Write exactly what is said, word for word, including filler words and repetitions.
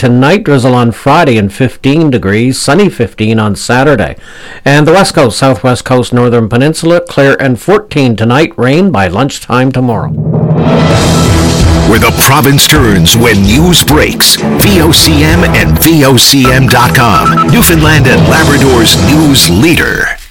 tonight, drizzle on Friday and fifteen degrees, sunny fifteen on Saturday. And the west coast, southwest coast, northern peninsula, clear and fourteen tonight, rain by lunchtime tomorrow. Where the province turns when news breaks. V O C M and V O C M dot com. Newfoundland and Labrador's news leader.